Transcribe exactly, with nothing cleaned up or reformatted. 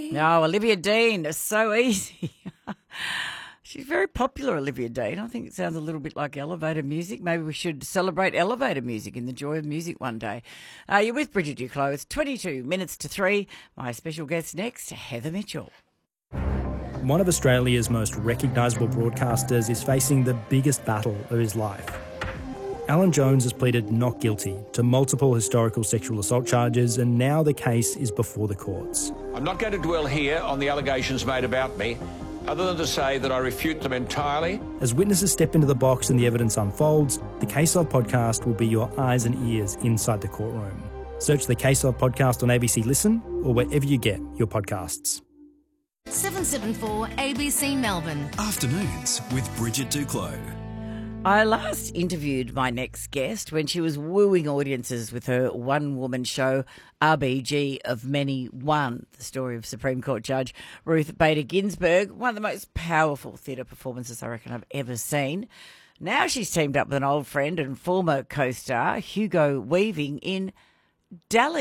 Hey. No, Olivia Dean, so easy. She's very popular, Olivia Dean. I think it sounds a little bit like elevator music. Maybe we should celebrate elevator music in the joy of music one day. Uh, you're with Bridget Duclos. It's twenty-two minutes to three. My special guest next, Heather Mitchell. One of Australia's most recognisable broadcasters is facing the biggest battle of his life. Alan Jones has pleaded not guilty to multiple historical sexual assault charges, and now the case is before the courts. I'm not going to dwell here on the allegations made about me, other than to say that I refute them entirely. As witnesses step into the box and the evidence unfolds, the Case Of podcast will be your eyes and ears inside the courtroom. Search the Case Of podcast on A B C Listen or wherever you get your podcasts. seven seven four A B C Melbourne. Afternoons with Bridget Duclos. I last interviewed my next guest when she was wooing audiences with her one-woman show, R B G of Many One, the story of Supreme Court Judge Ruth Bader Ginsburg, one of the most powerful theatre performances I reckon I've ever seen. Now she's teamed up with an old friend and former co-star, Hugo Weaving, in Dali.